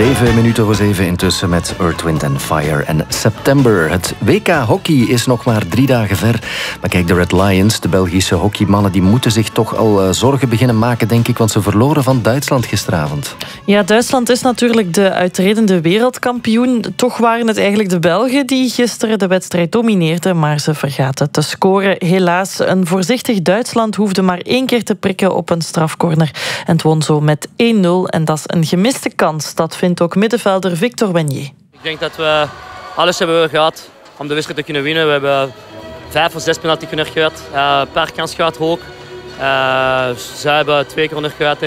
7:07 intussen met Earth, Wind and Fire en September. Het WK hockey is nog maar 3 dagen ver. Maar kijk, de Red Lions, de Belgische hockeymannen, die moeten zich toch al zorgen beginnen maken, denk ik, want ze verloren van Duitsland gisteravond. Ja, Duitsland is natuurlijk de uitredende wereldkampioen. Toch waren het eigenlijk de Belgen die gisteren de wedstrijd domineerden, maar ze vergaten te scoren. Helaas, een voorzichtig Duitsland hoefde maar 1 keer te prikken op een strafcorner en het won zo met 1-0. En dat is een gemiste kans. Dat vindt ook middenvelder Victor Wenier. Ik denk dat we alles hebben gehad om de wedstrijd te kunnen winnen. We hebben 5 of 6 penalty kunnen gehad, een paar kans gehad ook. Zij hebben 2 corner gehad